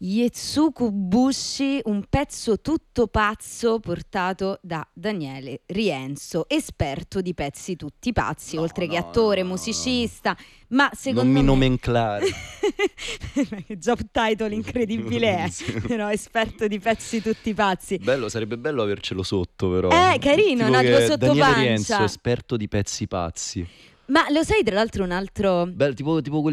Yetsuku Bushi, un pezzo tutto pazzo portato da Daniele Rienzo, esperto di pezzi tutti pazzi, oltre che attore, musicista, ma secondo non mi me... nomenclare. Che job title incredibile è, Sì. no? Esperto di pezzi tutti pazzi. Bello, sarebbe bello avercelo sotto, però. Carino, tipo no? Tipo che sotto Daniele pancia. Rienzo, esperto di pezzi pazzi. Ma lo sai, tra l'altro, un altro... Bello, tipo